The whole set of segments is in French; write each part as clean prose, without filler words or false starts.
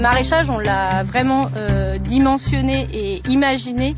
Le maraîchage, on l'a vraiment dimensionné et imaginé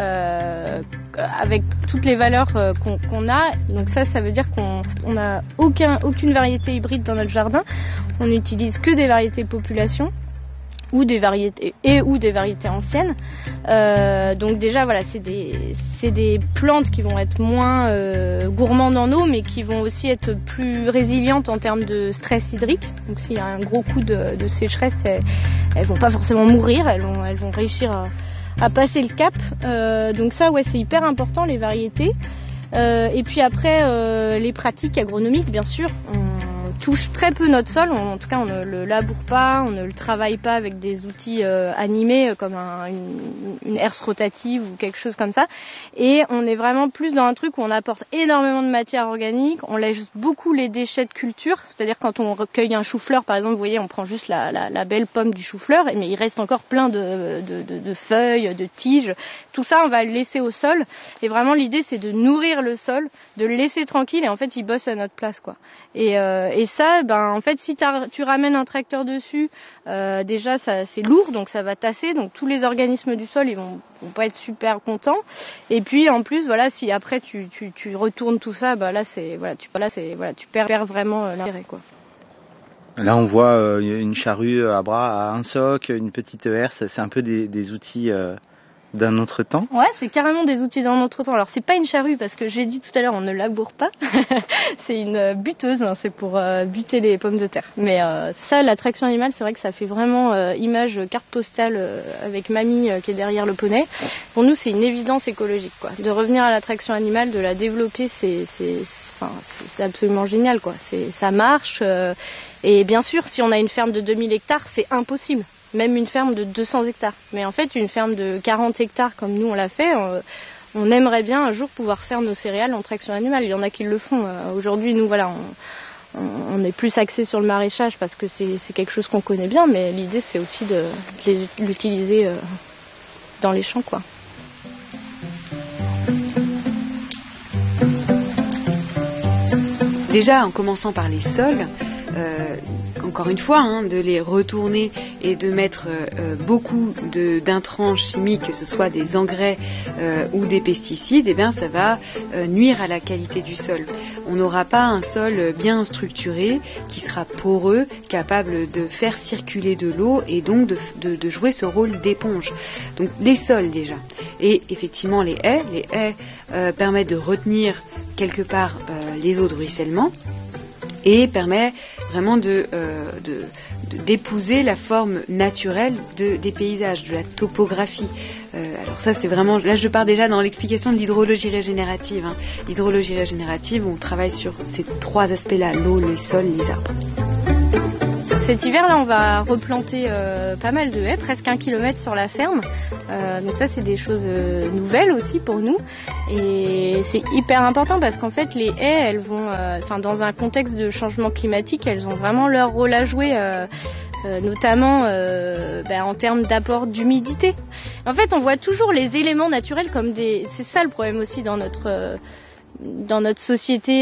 avec toutes les valeurs qu'on a. Donc ça veut dire qu'on n'a aucune variété hybride dans notre jardin. On n'utilise que des variétés population ou des variétés anciennes. Donc déjà voilà, c'est des plantes qui vont être moins gourmandes en eau, mais qui vont aussi être plus résilientes en termes de stress hydrique. Donc s'il y a un gros coup de sécheresse, elles vont pas forcément mourir, elles vont réussir à passer le cap. Donc ça, ouais, c'est hyper important, les variétés. Et puis après, les pratiques agronomiques, bien sûr. On touche très peu notre sol, en tout cas on ne le laboure pas, on ne le travaille pas avec des outils animés comme une herse rotative ou quelque chose comme ça. Et on est vraiment plus dans un truc où on apporte énormément de matière organique, on laisse beaucoup les déchets de culture, c'est-à-dire quand on recueille un chou-fleur par exemple, vous voyez, on prend juste la belle pomme du chou-fleur, mais il reste encore plein de feuilles, de tiges, tout ça on va le laisser au sol. Et vraiment l'idée c'est de nourrir le sol, de le laisser tranquille et en fait il bosse à notre place quoi. Et ça, en fait, si tu ramènes un tracteur dessus, déjà c'est lourd, donc ça va tasser, donc tous les organismes du sol ils vont pas être super contents. Et puis en plus, voilà, si après tu retournes tout ça, tu perds vraiment l'intérêt quoi. Là, on voit une charrue à bras, à un soc, une petite herse. C'est un peu des outils d'un autre temps. Ouais, c'est carrément des outils d'un autre temps. Alors c'est pas une charrue parce que j'ai dit tout à l'heure on ne laboure pas. C'est une buteuse, hein, c'est pour buter les pommes de terre. Mais ça, la traction animale, c'est vrai que ça fait vraiment image carte postale avec mamie qui est derrière le poney. Pour nous, c'est une évidence écologique quoi. De revenir à la traction animale, de la développer, c'est absolument génial quoi. Ça marche. Et bien sûr, si on a une ferme de 2000 hectares, c'est impossible. Même une ferme de 200 hectares. Mais en fait, une ferme de 40 hectares comme nous on l'a fait, on aimerait bien un jour pouvoir faire nos céréales en traction animale. Il y en a qui le font. Aujourd'hui, nous, voilà, on est plus axé sur le maraîchage parce que c'est quelque chose qu'on connaît bien, mais l'idée c'est aussi de l'utiliser dans les champs, quoi. Déjà, en commençant par les sols, encore une fois, de les retourner et de mettre beaucoup d'intrants chimiques, que ce soit des engrais ou des pesticides, eh bien, ça va nuire à la qualité du sol. On n'aura pas un sol bien structuré, qui sera poreux, capable de faire circuler de l'eau et donc de jouer ce rôle d'éponge. Donc les sols déjà. Et effectivement les haies permettent de retenir quelque part les eaux de ruissellement et permet vraiment d'épouser la forme naturelle des paysages, de la topographie. Alors ça c'est vraiment, là je pars déjà dans l'explication de l'hydrologie régénérative. L'hydrologie régénérative, on travaille sur ces trois aspects-là, l'eau, le sol, les arbres. Cet hiver-là, on va replanter pas mal de haies, presque 1 kilomètre sur la ferme. Donc ça, c'est des choses nouvelles aussi pour nous. Et c'est hyper important parce qu'en fait, les haies, elles vont, dans un contexte de changement climatique, elles ont vraiment leur rôle à jouer, notamment en termes d'apport d'humidité. En fait, on voit toujours les éléments naturels comme c'est ça le problème aussi dans notre société,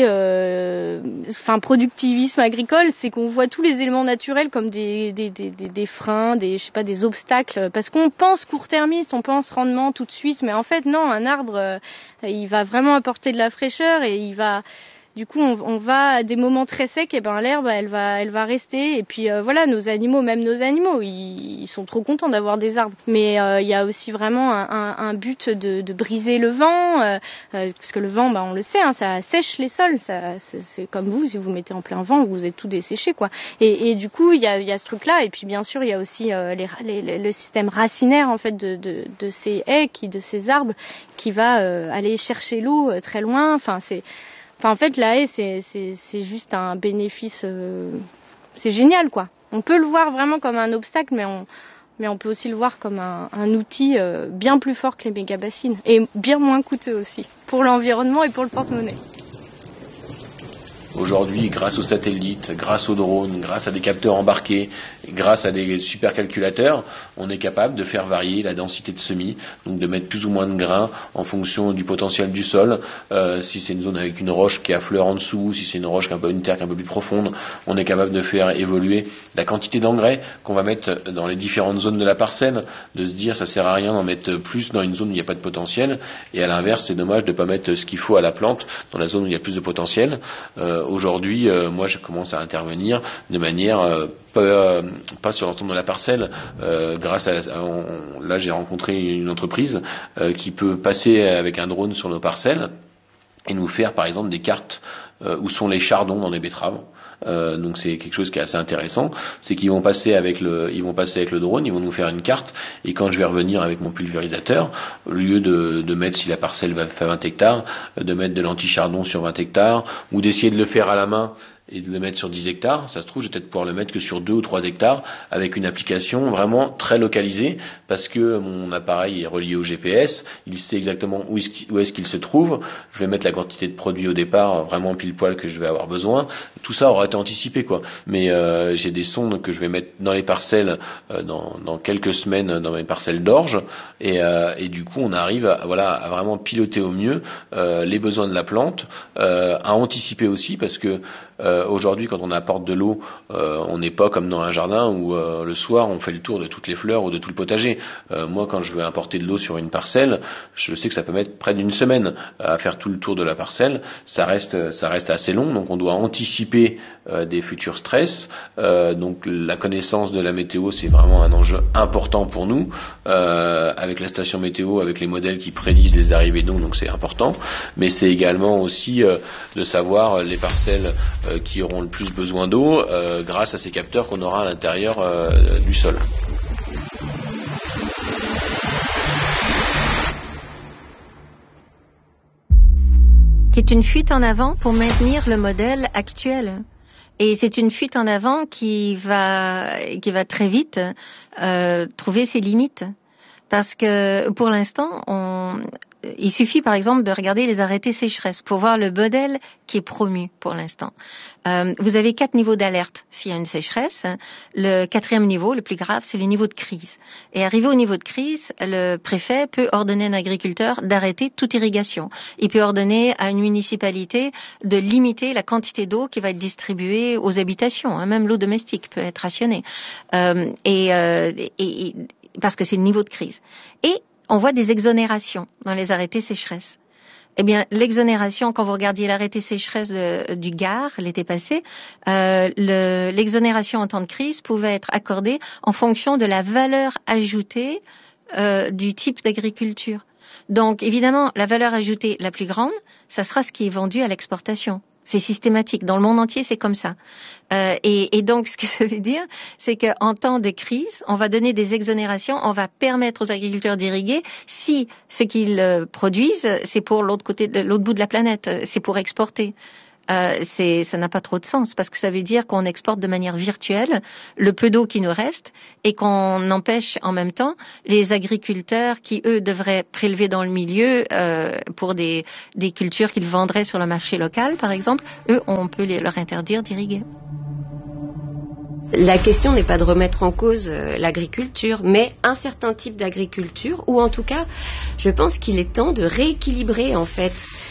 productivisme agricole, c'est qu'on voit tous les éléments naturels comme des freins, des obstacles, parce qu'on pense court-termiste, on pense rendement tout de suite, mais en fait non, un arbre, il va vraiment apporter de la fraîcheur et il va, du coup, on va à des moments très secs, et l'herbe, elle va rester. Et puis nos animaux, ils sont trop contents d'avoir des arbres. Mais il y a aussi vraiment un but de briser le vent, parce que le vent, on le sait, ça sèche les sols. C'est comme vous, si vous mettez en plein vent, vous êtes tout desséché, quoi. Et du coup, il y a ce truc-là. Et puis bien sûr, il y a aussi le système racinaire en fait de ces haies, de ces arbres, qui va aller chercher l'eau très loin. En fait, la haie, c'est juste un bénéfice, c'est génial, quoi. On peut le voir vraiment comme un obstacle, mais on peut aussi le voir comme un outil bien plus fort que les méga-bassines. Et bien moins coûteux aussi, pour l'environnement et pour le porte-monnaie. Aujourd'hui, grâce aux satellites, grâce aux drones, grâce à des capteurs embarqués, grâce à des supercalculateurs, on est capable de faire varier la densité de semis, donc de mettre plus ou moins de grains en fonction du potentiel du sol. Si c'est une zone avec une roche qui affleure en dessous, si c'est une terre un peu plus profonde, on est capable de faire évoluer la quantité d'engrais qu'on va mettre dans les différentes zones de la parcelle, de se dire ça sert à rien d'en mettre plus dans une zone où il n'y a pas de potentiel, et à l'inverse c'est dommage de ne pas mettre ce qu'il faut à la plante dans la zone où il y a plus de potentiel. Aujourd'hui, moi je commence à intervenir de manière pas sur l'ensemble de la parcelle. Là j'ai rencontré une entreprise qui peut passer avec un drone sur nos parcelles et nous faire par exemple des cartes où sont les chardons dans les betteraves. Donc c'est quelque chose qui est assez intéressant, c'est qu'ils vont passer avec le drone, ils vont nous faire une carte, et quand je vais revenir avec mon pulvérisateur, au lieu de mettre, si la parcelle va faire 20 hectares, de mettre de l'anti-chardon sur 20 hectares, ou d'essayer de le faire à la main et de le mettre sur 10 hectares, ça se trouve je vais peut-être pouvoir le mettre que sur 2 ou 3 hectares avec une application vraiment très localisée, parce que mon appareil est relié au GPS, il sait exactement où est-ce qu'il se trouve, je vais mettre la quantité de produit au départ vraiment pile poil que je vais avoir besoin, tout ça aura été anticipé quoi. Mais j'ai des sondes que je vais mettre dans les parcelles dans quelques semaines dans mes parcelles d'orge, et du coup on arrive à vraiment piloter au mieux les besoins de la plante, à anticiper aussi, parce que aujourd'hui, quand on apporte de l'eau, on n'est pas comme dans un jardin où le soir on fait le tour de toutes les fleurs ou de tout le potager. Moi, quand je veux importer de l'eau sur une parcelle, je sais que ça peut mettre près d'une semaine à faire tout le tour de la parcelle. Ça reste assez long, donc on doit anticiper des futurs stress. Donc la connaissance de la météo, c'est vraiment un enjeu important pour nous. Avec la station météo, avec les modèles qui prédisent les arrivées d'eau, donc c'est important. Mais c'est également aussi de savoir les parcelles qui auront le plus besoin d'eau grâce à ces capteurs qu'on aura à l'intérieur du sol. C'est une fuite en avant pour maintenir le modèle actuel. Et c'est une fuite en avant qui va très vite trouver ses limites. Parce que pour l'instant, il suffit par exemple de regarder les arrêtés sécheresse pour voir le modèle qui est promu pour l'instant. Vous avez 4 niveaux d'alerte s'il y a une sécheresse. Le 4e niveau, le plus grave, c'est le niveau de crise. Et arrivé au niveau de crise, le préfet peut ordonner à un agriculteur d'arrêter toute irrigation. Il peut ordonner à une municipalité de limiter la quantité d'eau qui va être distribuée aux habitations. Même l'eau domestique peut être rationnée. Parce que c'est le niveau de crise. Et on voit des exonérations dans les arrêtés sécheresse. Eh bien, l'exonération, quand vous regardiez l'arrêté sécheresse du Gard l'été passé, l'exonération en temps de crise pouvait être accordée en fonction de la valeur ajoutée du type d'agriculture. Donc, évidemment, la valeur ajoutée la plus grande, ça sera ce qui est vendu à l'exportation. C'est systématique. Dans le monde entier, c'est comme ça. Et donc, ce que ça veut dire, c'est qu'en temps de crise, on va donner des exonérations, on va permettre aux agriculteurs d'irriguer si ce qu'ils produisent, c'est pour l'autre bout de la planète, c'est pour exporter. Ça n'a pas trop de sens parce que ça veut dire qu'on exporte de manière virtuelle le peu d'eau qui nous reste et qu'on empêche en même temps les agriculteurs qui, eux, devraient prélever dans le milieu pour des cultures qu'ils vendraient sur le marché local, par exemple. Eux, on peut leur interdire d'irriguer. La question n'est pas de remettre en cause l'agriculture, mais un certain type d'agriculture, ou en tout cas, je pense qu'il est temps de rééquilibrer en fait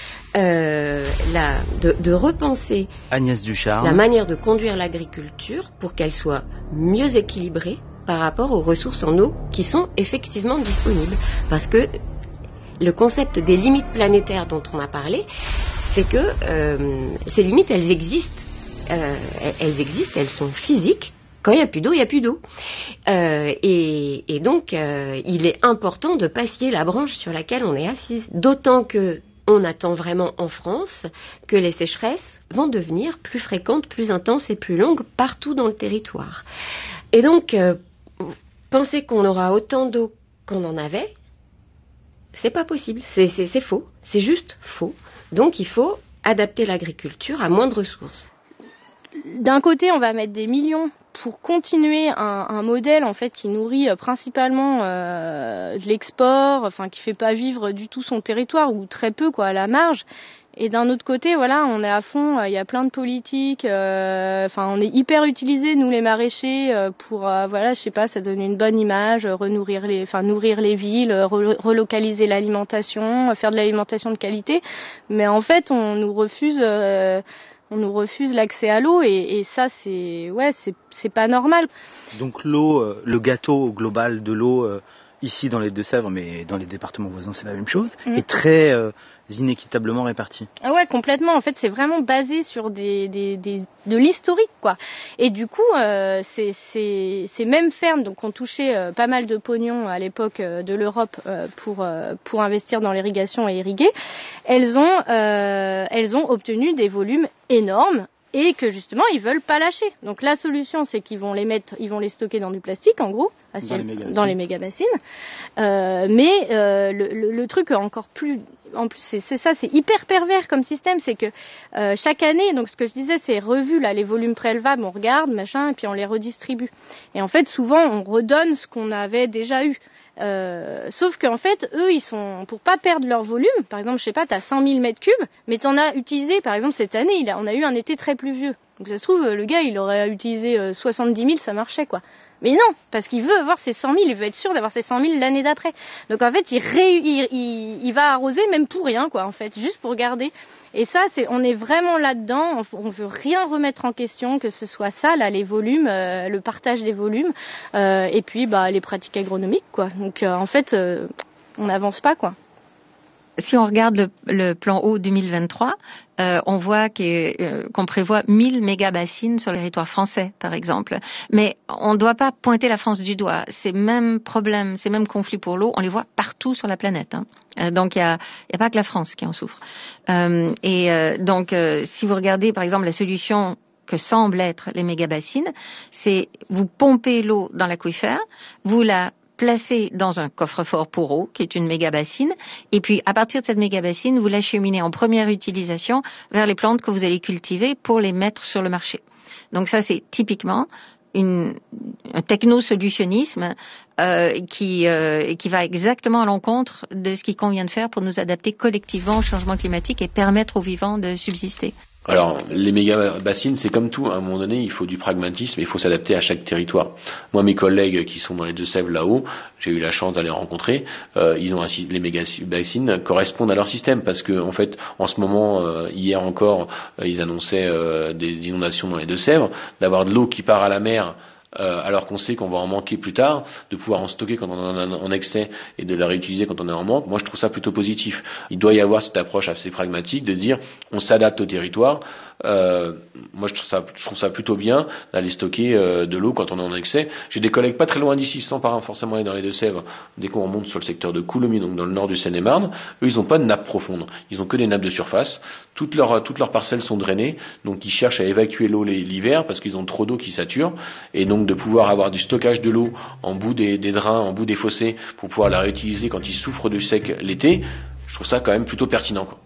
de repenser Agnès Ducharme, la manière de conduire l'agriculture pour qu'elle soit mieux équilibrée par rapport aux ressources en eau qui sont effectivement disponibles. Parce que le concept des limites planétaires dont on a parlé, c'est que ces limites, elles existent, elles sont physiques. Quand il n'y a plus d'eau, il n'y a plus d'eau. Et donc, il est important de ne pas scier la branche sur laquelle on est assise. D'autant que on attend vraiment en France que les sécheresses vont devenir plus fréquentes, plus intenses et plus longues partout dans le territoire. Et donc, penser qu'on aura autant d'eau qu'on en avait, c'est pas possible, c'est faux, c'est juste faux. Donc il faut adapter l'agriculture à moins de ressources. D'un côté, on va mettre des millions pour continuer un modèle en fait qui nourrit principalement de l'export, enfin qui fait pas vivre du tout son territoire ou très peu quoi à la marge. Et d'un autre côté, voilà, on est à fond, il y a plein de politiques, on est hyper utilisés, nous les maraîchers, pour, voilà, je sais pas, ça donne une bonne image, nourrir les villes, relocaliser l'alimentation, faire de l'alimentation de qualité. Mais en fait, on nous refuse l'accès à l'eau et ça, c'est pas normal. Donc l'eau, le gâteau global de l'eau, ici dans les Deux-Sèvres, mais dans les départements voisins c'est la même chose, est très inéquitablement réparti. Ah ouais, complètement. En fait, c'est vraiment basé sur de l'historique, quoi. Et du coup, ces mêmes fermes, donc on touchait pas mal de pognon à l'époque de l'Europe pour investir dans l'irrigation et irriguer, elles ont obtenu des volumes énormes. Et que justement ils veulent pas lâcher. Donc la solution c'est qu'ils vont les stocker dans du plastique en gros, dans les méga bassines. Mais le truc encore plus, en plus c'est hyper pervers comme système, c'est que chaque année, donc ce que je disais, c'est revu là les volumes prélevables, on regarde machin et puis on les redistribue. Et en fait souvent on redonne ce qu'on avait déjà eu. Sauf qu'en fait, eux, ils sont, pour pas perdre leur volume, par exemple, je sais pas, t'as 100 000 mètres cubes, mais t'en as utilisé, par exemple, cette année, on a eu un été très pluvieux. Donc ça se trouve, le gars, il aurait utilisé 70 000, ça marchait, quoi. Mais non, parce qu'il veut avoir ses 100 000, il veut être sûr d'avoir ses 100 000 l'année d'après. Donc en fait, il va arroser même pour rien, quoi, en fait, juste pour garder. Et ça, on est vraiment là-dedans, on veut rien remettre en question, que ce soit ça, là, les volumes, le partage des volumes, et puis les pratiques agronomiques, quoi. Donc en fait, on n'avance pas, quoi. Si on regarde le plan eau 2023, on voit qu'on prévoit 1000 méga-bassines sur le territoire français, par exemple. Mais on ne doit pas pointer la France du doigt. Ces mêmes problèmes, ces mêmes conflits pour l'eau, on les voit partout sur la planète. Donc, il y a pas que la France qui en souffre. Donc, si vous regardez, par exemple, la solution que semblent être les méga-bassines, c'est vous pompez l'eau dans l'aquifère, vous la placée dans un coffre-fort pour eau, qui est une méga-bassine, et puis à partir de cette méga-bassine, vous l'acheminez en première utilisation vers les plantes que vous allez cultiver pour les mettre sur le marché. Donc ça, c'est typiquement un technosolutionnisme qui va exactement à l'encontre de ce qu'il convient de faire pour nous adapter collectivement au changement climatique et permettre aux vivants de subsister. Alors, les méga-bassines, c'est comme tout. À un moment donné, il faut du pragmatisme et il faut s'adapter à chaque territoire. Moi, mes collègues qui sont dans les Deux-Sèvres là-haut, j'ai eu la chance d'aller rencontrer, les méga-bassines correspondent à leur système parce que, en fait, en ce moment, hier encore, ils annonçaient des inondations dans les Deux-Sèvres, d'avoir de l'eau qui part à la mer. Alors qu'on sait qu'on va en manquer plus tard, de pouvoir en stocker quand on en a en excès et de la réutiliser quand on est en manque, moi je trouve ça plutôt positif. Il doit y avoir cette approche assez pragmatique de dire on s'adapte au territoire. Moi je trouve ça plutôt bien d'aller stocker de l'eau quand on est en excès. J'ai des collègues pas très loin d'ici sans pas forcément aller dans les Deux-Sèvres. Dès qu'on remonte sur le secteur de Coulommiers, donc dans le nord du Seine-et-Marne, eux ils n'ont pas de nappe profonde, ils ont que des nappes de surface. Toutes leurs parcelles sont drainées, donc ils cherchent à évacuer l'eau l'hiver parce qu'ils ont trop d'eau qui sature, et donc de pouvoir avoir du stockage de l'eau en bout des drains, en bout des fossés, pour pouvoir la réutiliser quand ils souffrent du sec l'été, je trouve ça quand même plutôt pertinent, quoi.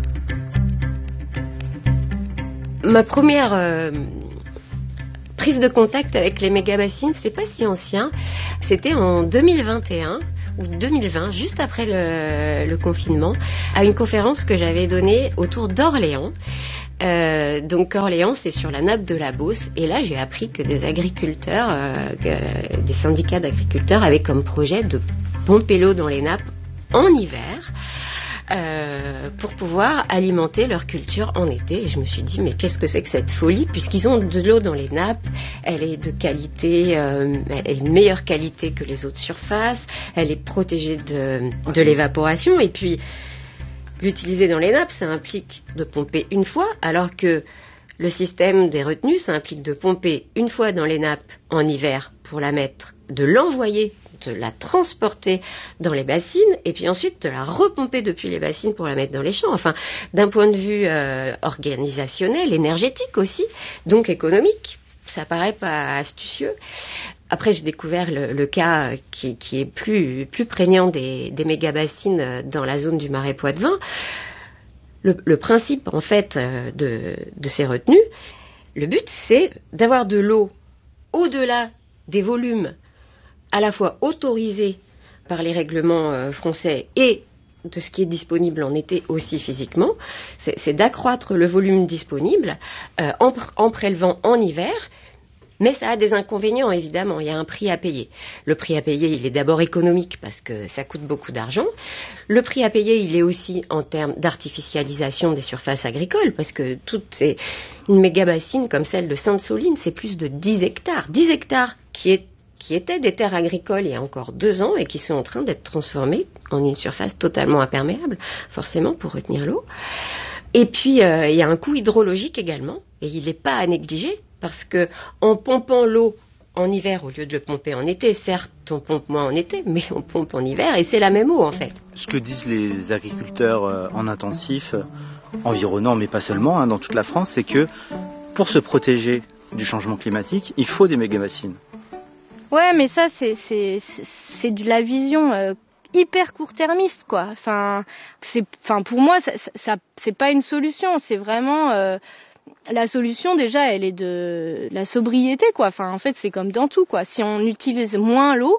Ma première prise de contact avec les méga-bassines, c'est pas si ancien, c'était en 2021 ou 2020, juste après le confinement, à une conférence que j'avais donnée autour d'Orléans. Donc Orléans, c'est sur la nappe de la Beauce, et là j'ai appris que des agriculteurs, des syndicats d'agriculteurs avaient comme projet de pomper l'eau dans les nappes en hiver pour pouvoir alimenter leur culture en été. Et je me suis dit, mais qu'est-ce que c'est que cette folie, puisqu'ils ont de l'eau dans les nappes, elle est de qualité, elle est de meilleure qualité que les autres surfaces, elle est protégée de l'évaporation, et puis l'utiliser dans les nappes, ça implique de pomper une fois, alors que le système des retenues, ça implique de pomper une fois dans les nappes en hiver pour la mettre, de l'envoyer, de la transporter dans les bassines, et puis ensuite de la repomper depuis les bassines pour la mettre dans les champs. Enfin, d'un point de vue organisationnel, énergétique aussi, donc économique, ça paraît pas astucieux. Après, j'ai découvert le cas qui est plus prégnant des méga-bassines dans la zone du Marais Poitevin. Le principe, en fait, de ces retenues, le but, c'est d'avoir de l'eau au-delà des volumes à la fois autorisés par les règlements français et de ce qui est disponible en été aussi physiquement, c'est d'accroître le volume disponible en prélevant en hiver. Mais ça a des inconvénients, évidemment. Il y a un prix à payer. Le prix à payer, il est d'abord économique parce que ça coûte beaucoup d'argent. Le prix à payer, il est aussi en termes d'artificialisation des surfaces agricoles parce que une méga-bassine comme celle de Sainte-Soline, c'est plus de 10 hectares. 10 hectares qui étaient des terres agricoles il y a encore 2 ans et qui sont en train d'être transformées en une surface totalement imperméable, forcément, pour retenir l'eau. Et puis, il y a un coût hydrologique également, et il n'est pas à négliger. Parce que en pompant l'eau en hiver au lieu de le pomper en été, certes on pompe moins en été, mais on pompe en hiver et c'est la même eau en fait. Ce que disent les agriculteurs en intensif environnants, mais pas seulement, dans toute la France, c'est que pour se protéger du changement climatique, il faut des méga-bassines. Ouais, mais ça c'est de la vision hyper court-termiste quoi. Pour moi ça c'est pas une solution, c'est vraiment la solution déjà elle est de la sobriété quoi. En fait c'est comme dans tout quoi. Si on utilise moins l'eau,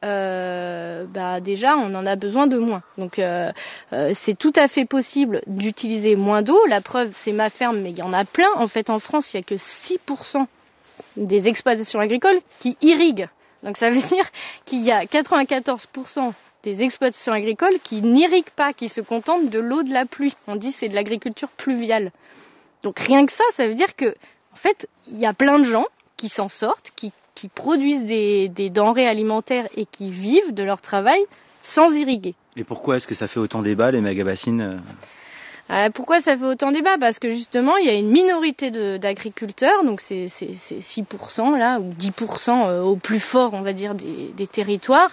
déjà on en a besoin de moins. Donc c'est tout à fait possible d'utiliser moins d'eau. La preuve c'est ma ferme, mais il y en a plein. En fait en France il y a que 6% des exploitations agricoles qui irriguent. Donc ça veut dire qu'il y a 94% des exploitations agricoles qui n'irriguent pas, qui se contentent de l'eau de la pluie. On dit c'est de l'agriculture pluviale. Donc rien que ça veut dire que, en fait, il y a plein de gens qui s'en sortent, qui produisent des denrées alimentaires et qui vivent de leur travail sans irriguer. Et pourquoi est-ce que ça fait autant débat, les méga-bassines ? Pourquoi ça fait autant débat ? Parce que justement, il y a une minorité d'agriculteurs, donc c'est 6% là, ou 10% au plus fort, on va dire, des territoires,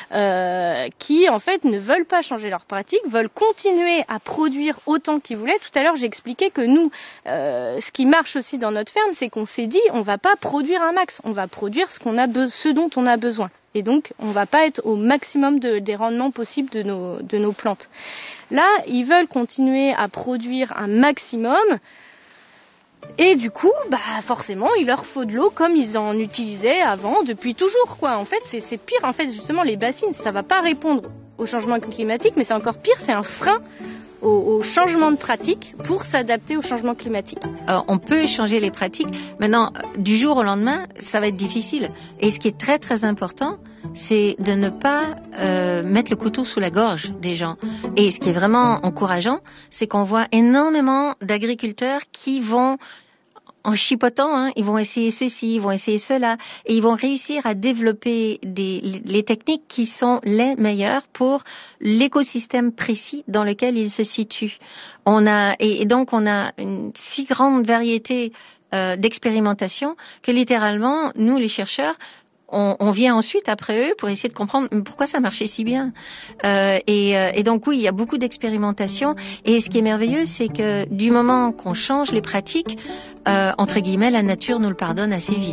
qui en fait ne veulent pas changer leurs pratiques, veulent continuer à produire autant qu'ils voulaient. Tout à l'heure, j'expliquais que nous, ce qui marche aussi dans notre ferme, c'est qu'on s'est dit, on va pas produire un max, on va produire ce dont on a besoin. Et donc, on va pas être au maximum des rendements possibles de nos plantes. Là, ils veulent continuer à produire un maximum. Et du coup, forcément, il leur faut de l'eau comme ils en utilisaient avant, depuis toujours, quoi. En fait, c'est pire. En fait, justement, les bassines, ça va pas répondre au changement climatique, mais c'est encore pire, c'est un frein au changement de pratique pour s'adapter au changement climatique. Alors, on peut changer les pratiques. Maintenant, du jour au lendemain, ça va être difficile. Et ce qui est très très important, c'est de ne pas mettre le couteau sous la gorge des gens. Et ce qui est vraiment encourageant, c'est qu'on voit énormément d'agriculteurs qui vont, en chipotant, ils vont essayer ceci, ils vont essayer cela, et ils vont réussir à développer les techniques qui sont les meilleures pour l'écosystème précis dans lequel ils se situent. Donc on a une si grande variété d'expérimentation que littéralement, nous les chercheurs, on vient ensuite après eux pour essayer de comprendre pourquoi ça marchait si bien. Et donc oui, il y a beaucoup d'expérimentation. Et ce qui est merveilleux, c'est que du moment qu'on change les pratiques, entre guillemets, la nature nous le pardonne assez vite.